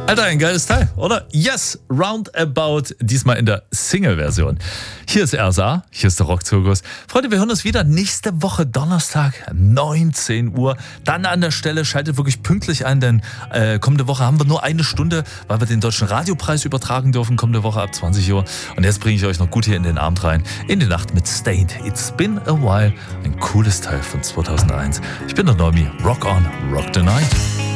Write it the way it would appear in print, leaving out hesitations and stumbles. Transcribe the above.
Alter, ein geiles Teil, oder? Yes, Roundabout, diesmal in der Single-Version. Hier ist RSA, hier ist der Rockzirkus. Freunde, wir hören uns wieder nächste Woche Donnerstag, 19 Uhr. Dann an der Stelle, schaltet wirklich pünktlich ein, denn kommende Woche haben wir nur eine Stunde, weil wir den Deutschen Radiopreis übertragen dürfen, kommende Woche ab 20 Uhr. Und jetzt bringe ich euch noch gut hier in den Abend rein, in die Nacht mit Stained. It's been a while, ein cooles Teil von 2001. Ich bin der Normi, rock on, rock the night.